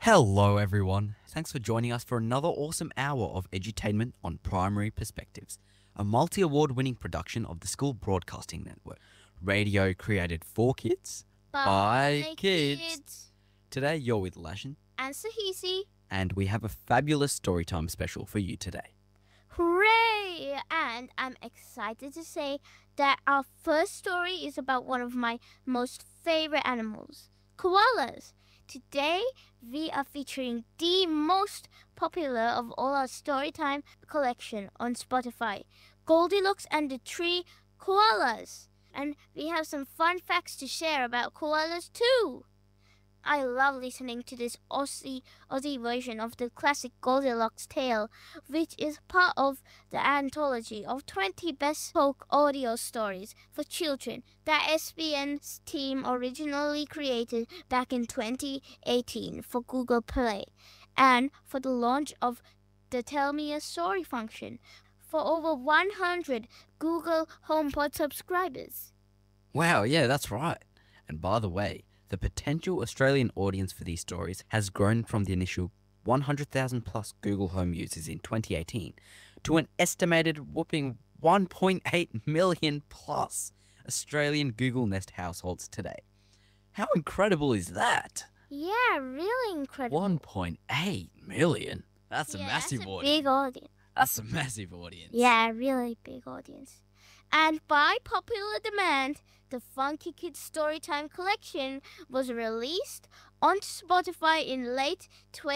Hello, everyone. Thanks for joining us for another awesome hour of edutainment on Primary Perspectives, a multi-award winning production of the School Broadcasting Network. Radio created for kids, by kids. Today, you're with Lashin, And Sahisi. and we have a fabulous storytime special for you today. Hooray! And I'm excited to say that our first story is about one of my most favorite animals, koalas. Today, we are featuring the most popular of all our storytime collection on Spotify, Goldilocks and the Three Koalas. And we have some fun facts to share about koalas too. I love listening to this Aussie version of the classic Goldilocks tale, which is part of the anthology of 20 best folk audio stories for children that SBN's team originally created back in 2018 for Google Play, and for the launch of the Tell Me a Story function for over 100 Google HomePod subscribers. Wow, yeah, that's right. And by the way, the potential Australian audience for these stories has grown from the initial 100,000 plus Google Home users in 2018 to an estimated whopping 1.8 million plus Australian Google Nest households today. How incredible is that? Yeah, really incredible. 1.8 million? That's a Yeah, massive that's a audience. big audience. That's a massive audience. Yeah, really big audience. And by popular demand, the Funky Kids Storytime Collection was released on Spotify in late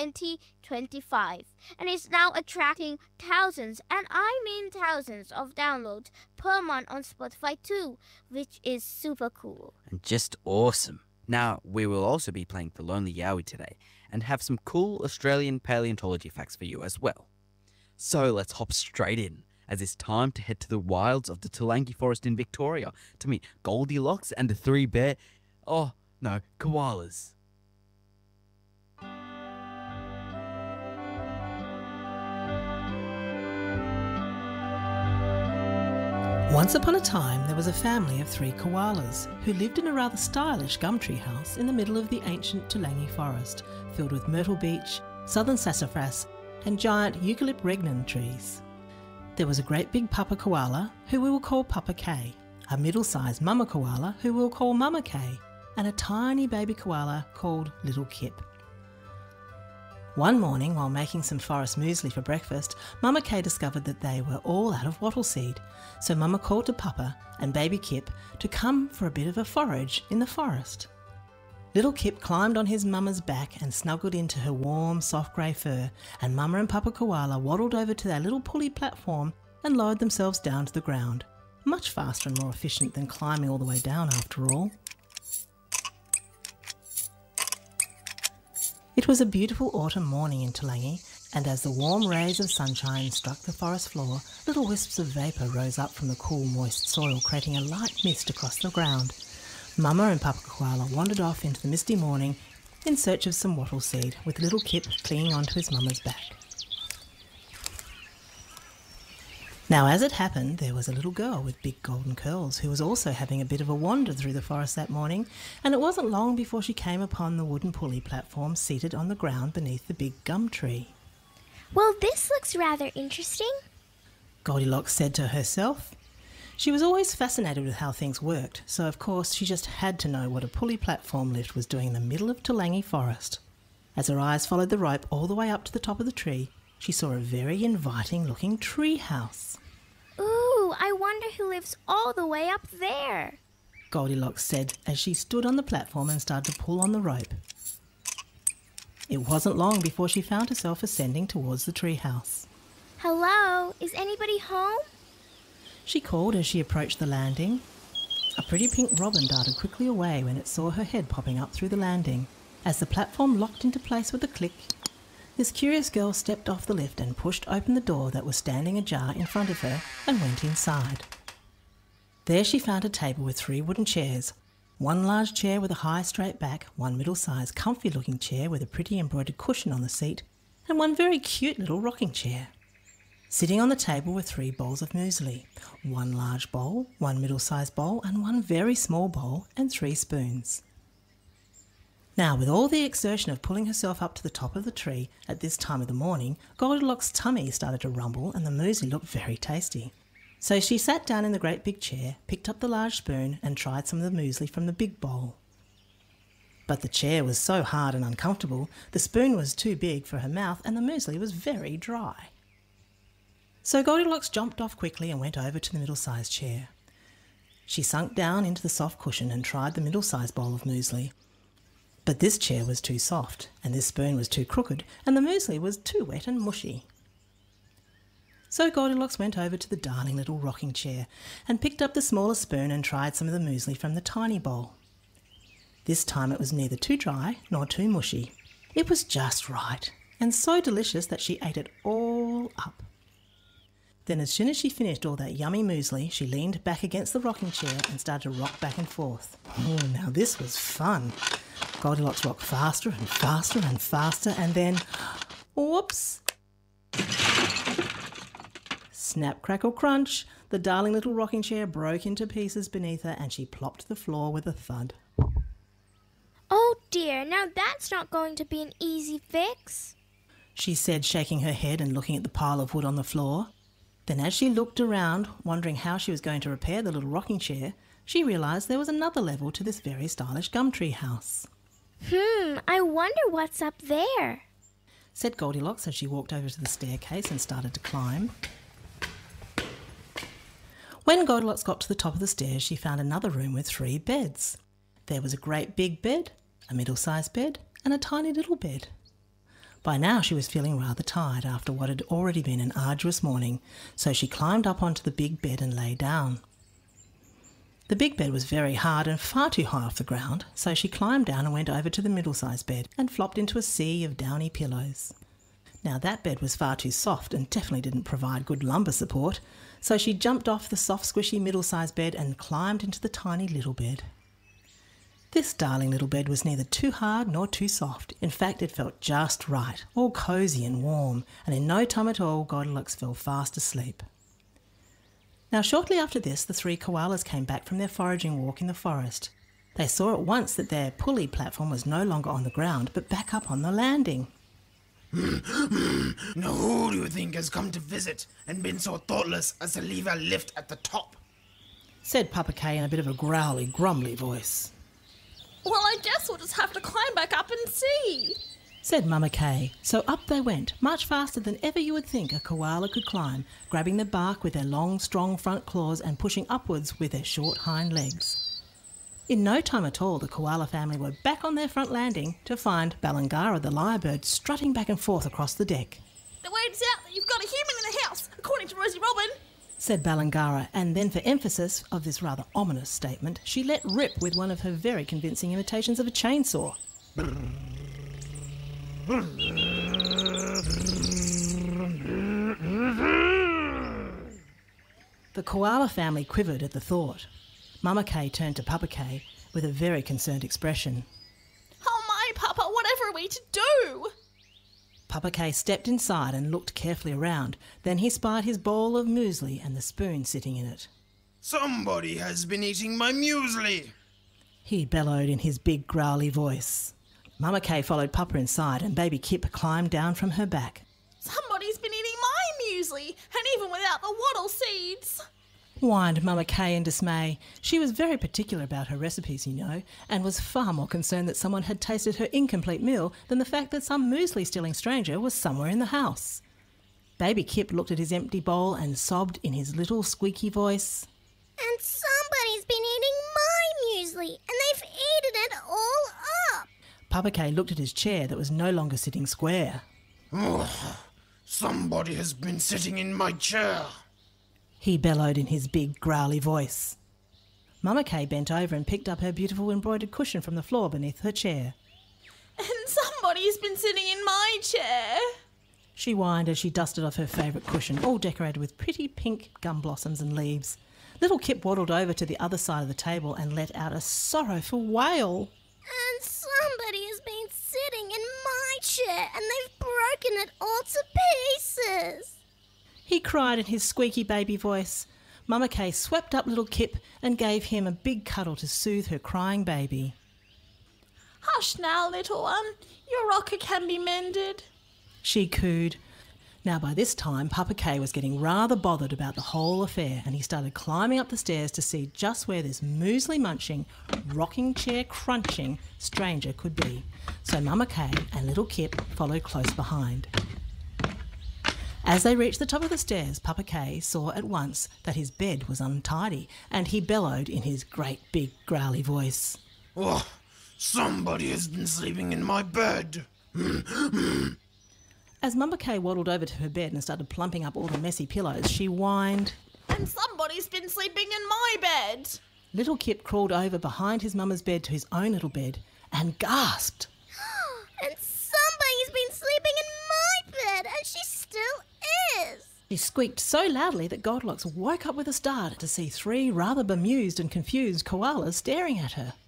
2025 and is now attracting thousands, and I mean thousands, of downloads per month on Spotify too, which is super cool. And just awesome. Now, we will also be playing The Lonely Yowie today and have some cool Australian paleontology facts for you as well. So let's hop straight in, as it's time to head to the wilds of the Tulangi Forest in Victoria to meet Goldilocks and the three koalas. Once upon a time, there was a family of 3 koalas who lived in a rather stylish gum tree house in the middle of the ancient Tulangi Forest, filled with myrtle beech, southern sassafras, and giant Eucalypt regnan trees. There was a great big papa koala, who we will call Papa K, a middle-sized mama koala, who we will call Mama K, and a tiny baby koala called Little Kip. One morning, while making some forest muesli for breakfast, Mama K discovered that they were all out of wattle seed, so Mama called to Papa and baby Kip to come for a bit of a forage in the forest. Little Kip climbed on his mama's back and snuggled into her warm, soft grey fur, and Mama and Papa Koala waddled over to their little pulley platform and lowered themselves down to the ground. Much faster and more efficient than climbing all the way down, after all. It was a beautiful autumn morning in Tulangi, and as the warm rays of sunshine struck the forest floor, little wisps of vapour rose up from the cool, moist soil, creating a light mist across the ground. Mama and Papa Koala wandered off into the misty morning in search of some wattle seed, with little Kip clinging onto his mama's back. Now, as it happened, there was a little girl with big golden curls who was also having a bit of a wander through the forest that morning, and it wasn't long before she came upon the wooden pulley platform seated on the ground beneath the big gum tree. Well, this looks rather interesting. Goldilocks said to herself. She was always fascinated with how things worked, so of course she just had to know what a pulley platform lift was doing in the middle of Tulangi Forest. As her eyes followed the rope all the way up to the top of the tree, she saw a very inviting-looking tree house. Ooh, I wonder who lives all the way up there. Goldilocks said as she stood on the platform and started to pull on the rope. It wasn't long before she found herself ascending towards the tree house. Hello, is anybody home? She called as she approached the landing. A pretty pink robin darted quickly away when it saw her head popping up through the landing. As the platform locked into place with a click, this curious girl stepped off the lift and pushed open the door that was standing ajar in front of her and went inside. There she found a table with 3 wooden chairs, one large chair with a high straight back, one middle-sized comfy-looking chair with a pretty embroidered cushion on the seat, and one very cute little rocking chair. Sitting on the table were 3 bowls of muesli, one large bowl, one middle-sized bowl, and one very small bowl, and 3 spoons. Now, with all the exertion of pulling herself up to the top of the tree at this time of the morning, Goldilocks' tummy started to rumble and the muesli looked very tasty. So she sat down in the great big chair, picked up the large spoon and tried some of the muesli from the big bowl. But the chair was so hard and uncomfortable, the spoon was too big for her mouth and the muesli was very dry. So Goldilocks jumped off quickly and went over to the middle-sized chair. She sunk down into the soft cushion and tried the middle-sized bowl of muesli. But this chair was too soft, and this spoon was too crooked, and the muesli was too wet and mushy. So Goldilocks went over to the darling little rocking chair and picked up the smaller spoon and tried some of the muesli from the tiny bowl. This time it was neither too dry nor too mushy. It was just right, and so delicious that she ate it all up. Then as soon as she finished all that yummy muesli, she leaned back against the rocking chair and started to rock back and forth. Now this was fun. Goldilocks rocked faster and faster and faster, and then, whoops! Snap, crackle, crunch! The darling little rocking chair broke into pieces beneath her and she plopped to the floor with a thud. Oh dear, now that's not going to be an easy fix. She said, shaking her head and looking at the pile of wood on the floor. Then as she looked around, wondering how she was going to repair the little rocking chair, she realised there was another level to this very stylish gum tree house. I wonder what's up there, said Goldilocks as she walked over to the staircase and started to climb. When Goldilocks got to the top of the stairs, she found another room with 3 beds. There was a great big bed, a middle-sized bed, and a tiny little bed. By now she was feeling rather tired after what had already been an arduous morning, so she climbed up onto the big bed and lay down. The big bed was very hard and far too high off the ground, so she climbed down and went over to the middle-sized bed and flopped into a sea of downy pillows. Now that bed was far too soft and definitely didn't provide good lumbar support, so she jumped off the soft squishy middle-sized bed and climbed into the tiny little bed. This darling little bed was neither too hard nor too soft. In fact, it felt just right, all cosy and warm, and in no time at all Goldilocks fell fast asleep. Now shortly after this, the 3 koalas came back from their foraging walk in the forest. They saw at once that their pulley platform was no longer on the ground, but back up on the landing. Now who do you think has come to visit and been so thoughtless as to leave a lift at the top? Said Papa K in a bit of a growly, grumbly voice. Well, I guess we'll just have to climb back up and see, said Mama K. So up they went, much faster than ever you would think a koala could climb, grabbing the bark with their long, strong front claws and pushing upwards with their short hind legs. In no time at all, the koala family were back on their front landing to find Balangara the lyrebird strutting back and forth across the deck. The word's out that you've got a human in the house, according to Rosie Robin, said Balangara, and then for emphasis of this rather ominous statement, she let rip with one of her very convincing imitations of a chainsaw. The koala family quivered at the thought. Mama K turned to Papa K with a very concerned expression. Oh my, Papa, whatever are we to do? Papa K stepped inside and looked carefully around. Then he spied his bowl of muesli and the spoon sitting in it. Somebody has been eating my muesli, he bellowed in his big growly voice. Mama K followed Papa inside and baby Kip climbed down from her back. Somebody's been eating my muesli, and even without the wattle seeds, whined Mama K in dismay. She was very particular about her recipes, you know, and was far more concerned that someone had tasted her incomplete meal than the fact that some muesli-stealing stranger was somewhere in the house. Baby Kip looked at his empty bowl and sobbed in his little squeaky voice. And somebody's been eating my muesli, and they've eaten it all up. Papa K looked at his chair that was no longer sitting square. Oh, somebody has been sitting in my chair, he bellowed in his big growly voice. Mama K bent over and picked up her beautiful embroidered cushion from the floor beneath her chair. And somebody's been sitting in my chair, she whined as she dusted off her favourite cushion, all decorated with pretty pink gum blossoms and leaves. Little Kip waddled over to the other side of the table and let out a sorrowful wail. And somebody has been sitting in my chair, and they've broken it all to pieces, he cried in his squeaky baby voice. Mama K swept up little Kip and gave him a big cuddle to soothe her crying baby. Hush now, little one. Your rocker can be mended. She cooed. Now by this time, Papa K was getting rather bothered about the whole affair, and he started climbing up the stairs to see just where this muesli munching, rocking chair crunching stranger could be. So Mama K and little Kip followed close behind. As they reached the top of the stairs, Papa K saw at once that his bed was untidy, and he bellowed in his great big growly voice. Oh, somebody has been sleeping in my bed. As Mama K waddled over to her bed and started plumping up all the messy pillows, she whined. And somebody's been sleeping in my bed. Little Kip crawled over behind his mama's bed to his own little bed and gasped. And somebody's been sleeping in my bed, and she still is. She squeaked so loudly that Goldilocks woke up with a start to see 3 rather bemused and confused koalas staring at her.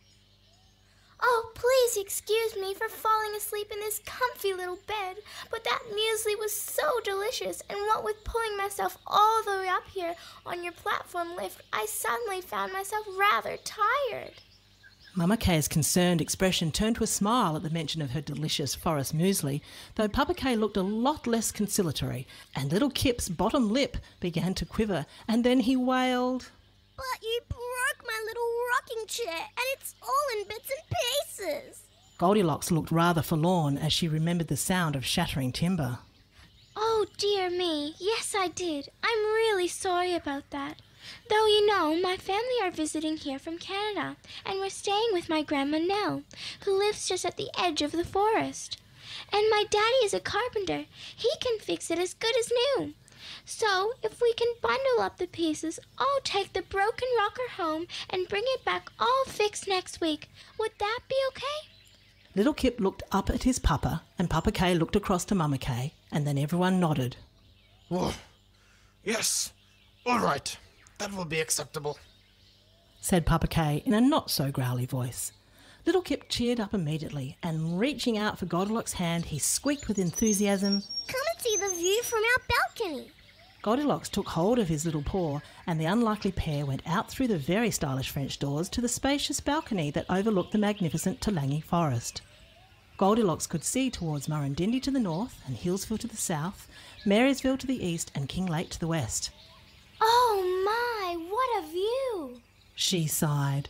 Oh, please excuse me for falling asleep in this comfy little bed, but that muesli was so delicious, and what with pulling myself all the way up here on your platform lift, I suddenly found myself rather tired. Mama K's concerned expression turned to a smile at the mention of her delicious forest muesli, though Papa K looked a lot less conciliatory, and little Kip's bottom lip began to quiver, and then he wailed, But you broke my little rocking chair, and it's all in bits and pieces. Goldilocks looked rather forlorn as she remembered the sound of shattering timber. Oh, dear me. Yes, I did. I'm really sorry about that. Though, you know, my family are visiting here from Canada, and we're staying with my Grandma Nell, who lives just at the edge of the forest. And my daddy is a carpenter. He can fix it as good as new. So, if we can bundle up the pieces, I'll take the broken rocker home and bring it back all fixed next week. Would that be okay? Little Kip looked up at his papa, and Papa K looked across to Mama K, and then everyone nodded. Oh, yes. All right. That will be acceptable, said Papa K in a not-so-growly voice. Little Kip cheered up immediately, and reaching out for Goldilocks' hand, he squeaked with enthusiasm, Come and see the view from our balcony. Goldilocks took hold of his little paw, and the unlikely pair went out through the very stylish French doors to the spacious balcony that overlooked the magnificent Tulangi Forest. Goldilocks could see towards Murrindindi to the north, and Hillsville to the south, Marysville to the east, and Kinglake to the west. Oh my, what a view! She sighed.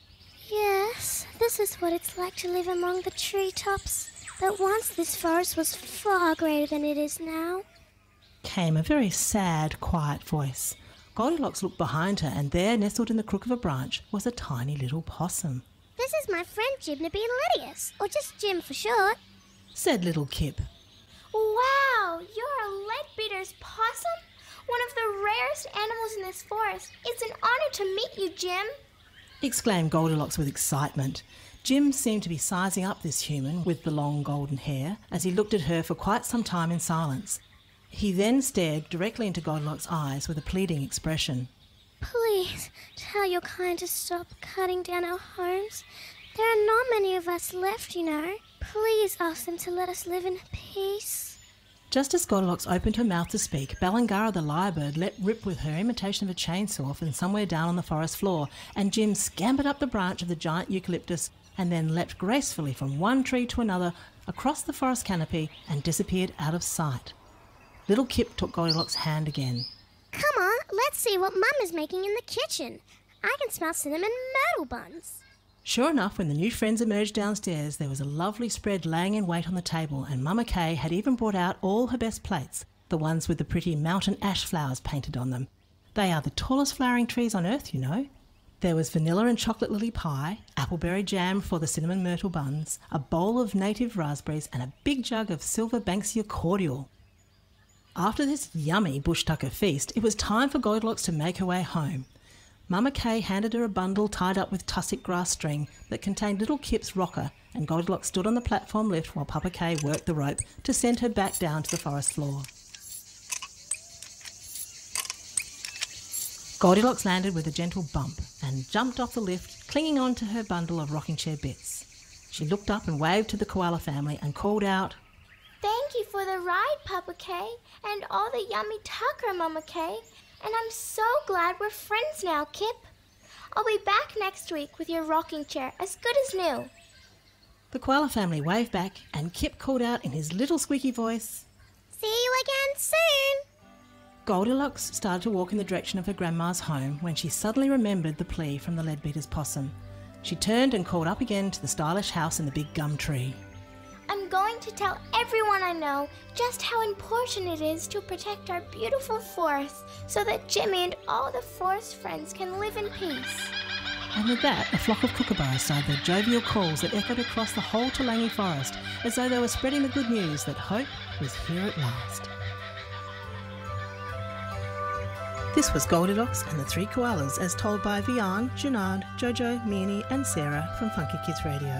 Yes, this is what it's like to live among the treetops. But once this forest was far greater than it is now. Came a very sad, quiet voice. Goldilocks looked behind her, and there, nestled in the crook of a branch, was a tiny little possum. This is my friend Gibnaby Lydius, or just Jim for short, said little Kip. Wow, you're a leadbeater's possum? One of the rarest animals in this forest. It's an honor to meet you, Jim, exclaimed Goldilocks with excitement. Jim seemed to be sizing up this human with the long golden hair as he looked at her for quite some time in silence. He then stared directly into Goldilocks' eyes with a pleading expression. Please tell your kind to stop cutting down our homes. There are not many of us left, you know. Please ask them to let us live in peace. Just as Goldilocks opened her mouth to speak, Balangara the lyrebird let rip with her imitation of a chainsaw from somewhere down on the forest floor, and Jim scampered up the branch of the giant eucalyptus and then leapt gracefully from one tree to another across the forest canopy and disappeared out of sight. Little Kip took Goldilocks' hand again. Come on, let's see what Mum is making in the kitchen. I can smell cinnamon myrtle buns. Sure enough, when the new friends emerged downstairs, there was a lovely spread laying in wait on the table, and Mama K had even brought out all her best plates, the ones with the pretty mountain ash flowers painted on them. They are the tallest flowering trees on earth, you know. There was vanilla and chocolate lily pie, appleberry jam for the cinnamon myrtle buns, a bowl of native raspberries, and a big jug of silver Banksia cordial. After this yummy bush tucker feast, it was time for Goldilocks to make her way home. Mama K handed her a bundle tied up with tussock grass string that contained little Kip's rocker, and Goldilocks stood on the platform lift while Papa K worked the rope to send her back down to the forest floor. Goldilocks landed with a gentle bump and jumped off the lift, clinging on to her bundle of rocking chair bits. She looked up and waved to the koala family and called out, Thank you for the ride, Papa K, and all the yummy tucker, Mama K. And I'm so glad we're friends now, Kip. I'll be back next week with your rocking chair as good as new. The koala family waved back and Kip called out in his little squeaky voice, See you again soon. Goldilocks started to walk in the direction of her grandma's home when she suddenly remembered the plea from the Leadbeater's possum. She turned and called up again to the stylish house in the big gum tree. I'm going to tell everyone I know just how important it is to protect our beautiful forest so that Jimmy and all the forest friends can live in peace. And with that, a flock of kookaburras started their jovial calls that echoed across the whole Toolangi forest as though they were spreading the good news that hope was here at last. This was Goldilocks and the Three Koalas as told by Vian, Junard, Jojo, Meanie and Sarah from Funky Kids Radio.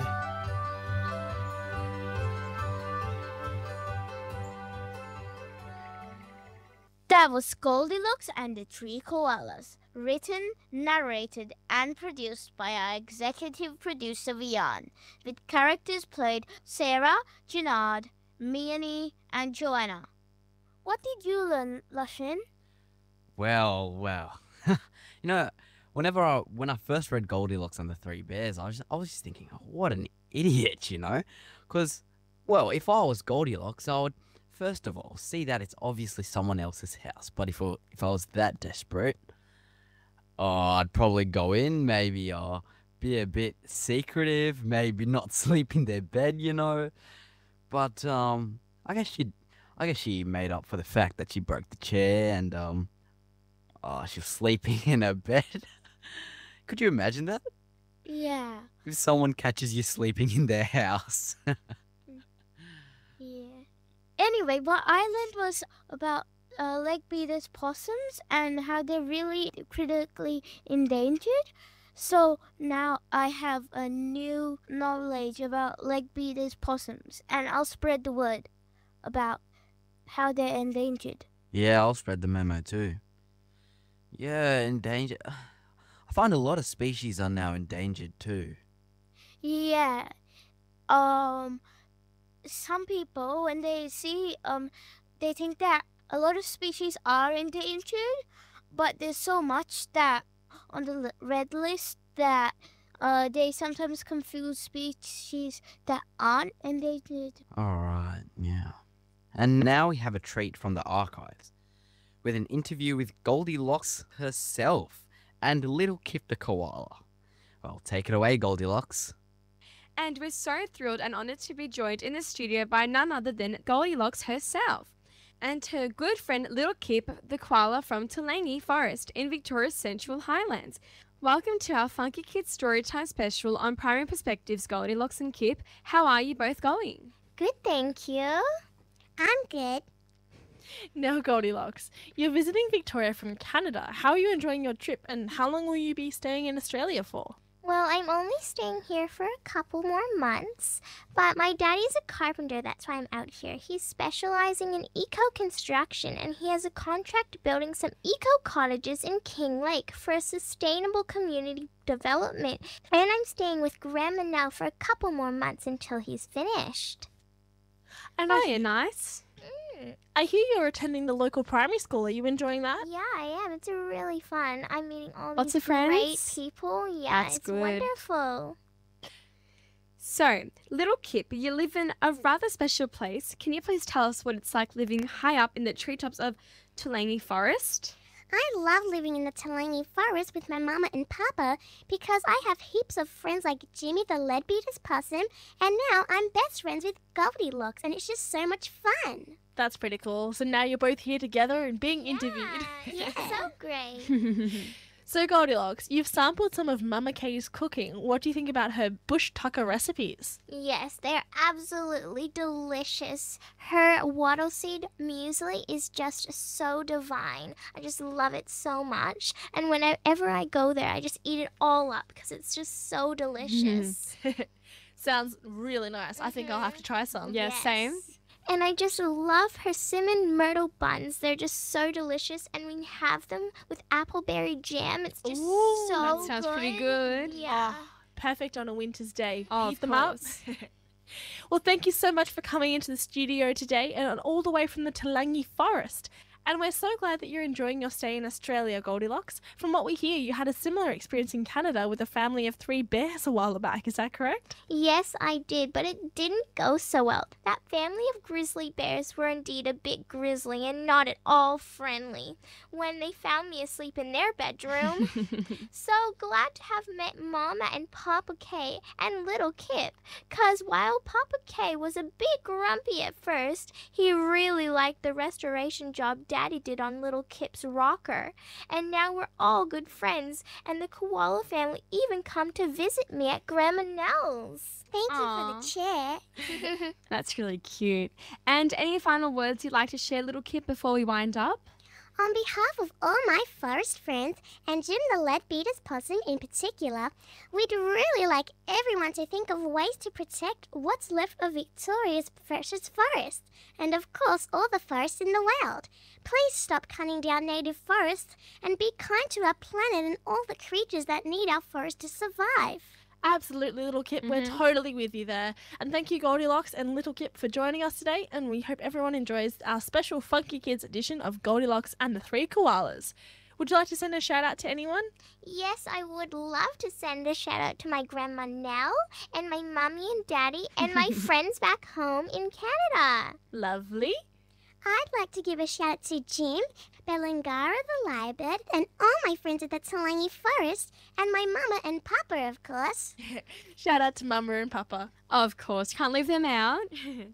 That was Goldilocks and the Three Koalas, written, narrated, and produced by our executive producer Vian, with characters played Sarah, Junard, Meanie, and Joanna. What did you learn, Lushin? Well. You know, when I first read Goldilocks and the Three Bears, I was just thinking, oh, what an idiot, you know? Because, well, if I was Goldilocks, I would first of all see that it's obviously someone else's house. But if I was that desperate, I'd probably go in, maybe be a bit secretive, maybe not sleep in their bed, you know. But I guess she made up for the fact that she broke the chair and she was sleeping in her bed. Could you imagine that? Yeah. If someone catches you sleeping in their house. Yeah. Anyway, what I learned was about Leadbeater's possums and how they're really critically endangered. So now I have a new knowledge about Leadbeater's possums, and I'll spread the word about how they're endangered. Yeah, I'll spread the memo too. Yeah, endangered. I find a lot of species are now endangered too. Yeah. Some people, when they see, they think that a lot of species are endangered, but there's so much that on the red list that they sometimes confuse species that aren't endangered. Alright, yeah. And now we have a treat from the archives, with an interview with Goldilocks herself and little Kip the koala. Well, take it away, Goldilocks. And we're so thrilled and honoured to be joined in the studio by none other than Goldilocks herself and her good friend Little Kip the koala from Toolangi Forest in Victoria's Central Highlands. Welcome to our Funky Kids Storytime special on Primary Perspectives, Goldilocks and Kip. How are you both going? Good, thank you. I'm good. Now, Goldilocks, you're visiting Victoria from Canada. How are you enjoying your trip and how long will you be staying in Australia for? Well, I'm only staying here for a couple more months, but my daddy's a carpenter, that's why I'm out here. He's specializing in eco-construction, and he has a contract building some eco-cottages in King Lake for a sustainable community development. And I'm staying with Grandma now for a couple more months until he's finished. And Oh, yeah, nice. I hear you're attending the local primary school. Are you enjoying that? Yeah, I am. It's really fun. I'm meeting all Lots these of friends? great people. Yeah, That's it's good. wonderful. So, Little Kip, you live in a rather special place. Can you please tell us what it's like living high up in the treetops of Toolangi Forest? I love living in the Toolangi Forest with my mama and papa because I have heaps of friends like Jimmy the Leadbeater's possum, and now I'm best friends with Goldilocks, and it's just so much fun. That's pretty cool. So now you're both here together and being interviewed. Yeah, it's so great. So, Goldilocks, you've sampled some of Mama Kay's cooking. What do you think about her bush tucker recipes? Yes, they're absolutely delicious. Her wattle seed muesli is just so divine. I just love it so much. And whenever I go there, I just eat it all up because it's just so delicious. Sounds really nice. I think I'll have to try some. Yeah, same. And I just love her cinnamon myrtle buns. They're just so delicious, and we have them with appleberry jam. It's just Ooh, so that sounds pretty good. Yeah. Perfect on a winter's day. Oh, Heat of them up. course. Well, thank you so much for coming into the studio today and all the way from the Toolangi Forest. And we're so glad that you're enjoying your stay in Australia, Goldilocks. From what we hear, you had a similar experience in Canada with a family of 3 bears a while back. Is that correct? Yes, I did, but it didn't go so well. That family of grizzly bears were indeed a bit grisly and not at all friendly when they found me asleep in their bedroom. So glad to have met Mama and Papa K and little Kip, 'cause while Papa K was a bit grumpy at first, he really liked the restoration job Daddy did on little Kip's rocker. And now we're all good friends, and the koala family even come to visit me at Grandma Nell's. Thank Aw. you for the chair. That's really cute. And any final words you'd like to share, little Kip, before we wind up? On behalf of all my forest friends, and Jim the Leadbeater's possum in particular, we'd really like everyone to think of ways to protect what's left of Victoria's precious forest, and of course all the forests in the world. Please stop cutting down native forests and be kind to our planet and all the creatures that need our forest to survive. Absolutely, Little Kip. We're totally with you there. And thank you, Goldilocks and Little Kip, for joining us today. And we hope everyone enjoys our special Funky Kids edition of Goldilocks and the 3 Koalas. Would you like to send a shout out to anyone? Yes, I would love to send a shout out to my Grandma Nell and my Mummy and Daddy and my friends back home in Canada. Lovely. I'd like to give a shout out to Jim, Belangara the lyrebird, and all my friends at the Talangi Forest, and my mama and papa, of course. Shout out to Mama and Papa. Of course, can't leave them out.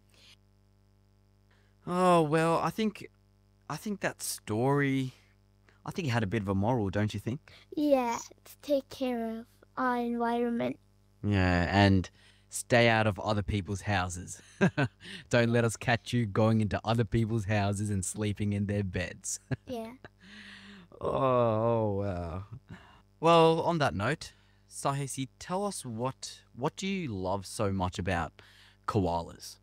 Oh, well, I think that story, I think it had a bit of a moral, don't you think? Yeah, to take care of our environment. Yeah, and stay out of other people's houses. Don't let us catch you going into other people's houses and sleeping in their beds. Yeah. Oh, wow. Well, on that note, Sahisi, tell us what do you love so much about koalas?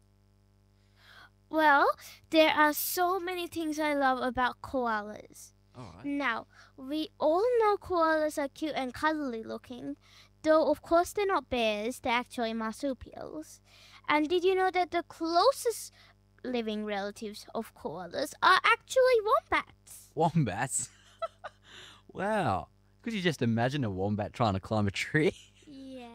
Well, there are so many things I love about koalas. All right. Now, we all know koalas are cute and cuddly looking, though of course they're not bears, they're actually marsupials. And did you know that the closest living relatives of koalas are actually wombats? Wombats? Wow. Could you just imagine a wombat trying to climb a tree? Yeah.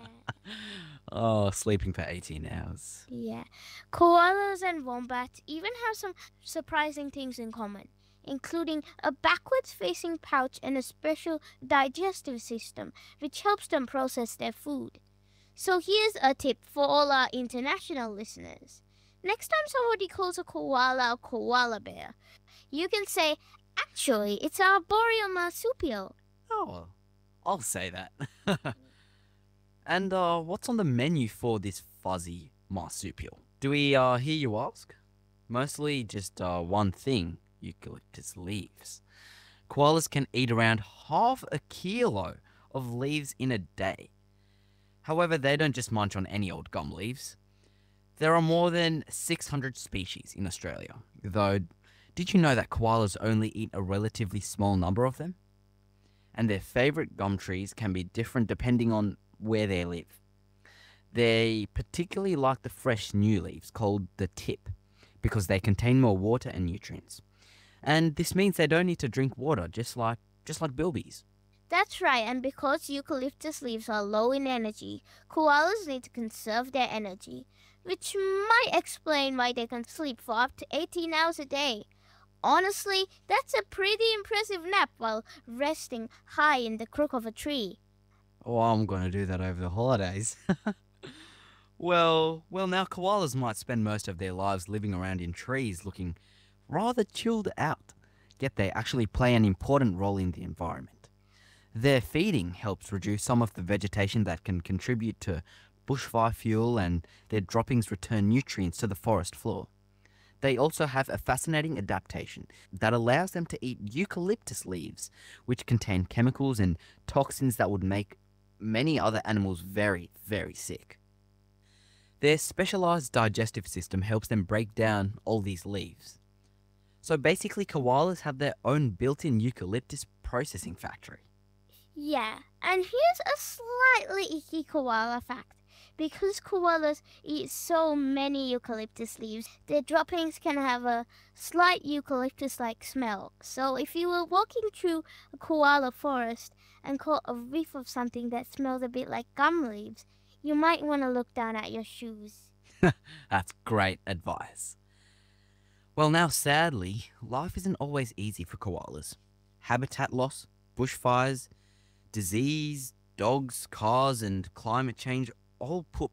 Oh, sleeping for 18 hours. Yeah. Koalas and wombats even have some surprising things in common, including a backwards facing pouch and a special digestive system which helps them process their food. So here's a tip for all our international listeners. Next time somebody calls a koala bear, you can say, actually, it's our arboreal marsupial. Oh, I'll say that. And what's on the menu for this fuzzy marsupial? Do we hear you ask? Mostly just one thing. Eucalyptus leaves. Koalas can eat around half a kilo of leaves in a day. However, they don't just munch on any old gum leaves. There are more than 600 species in Australia, though did you know that koalas only eat a relatively small number of them? And their favourite gum trees can be different depending on where they live. They particularly like the fresh new leaves called the tip because they contain more water and nutrients. And this means they don't need to drink water, just like bilbies. That's right, and because eucalyptus leaves are low in energy, koalas need to conserve their energy, which might explain why they can sleep for up to 18 hours a day. Honestly, that's a pretty impressive nap while resting high in the crook of a tree. Oh, I'm going to do that over the holidays. Well, now koalas might spend most of their lives living around in trees looking rather chilled out, yet they actually play an important role in the environment. Their feeding helps reduce some of the vegetation that can contribute to bushfire fuel, and their droppings return nutrients to the forest floor. They also have a fascinating adaptation that allows them to eat eucalyptus leaves, which contain chemicals and toxins that would make many other animals very, very sick. Their specialized digestive system helps them break down all these leaves. So basically, koalas have their own built-in eucalyptus processing factory. Yeah, and here's a slightly icky koala fact. Because koalas eat so many eucalyptus leaves, their droppings can have a slight eucalyptus-like smell. So if you were walking through a koala forest and caught a whiff of something that smelled a bit like gum leaves, you might want to look down at your shoes. That's great advice. Well, now sadly, life isn't always easy for koalas. Habitat loss, bushfires, disease, dogs, cars, and climate change all put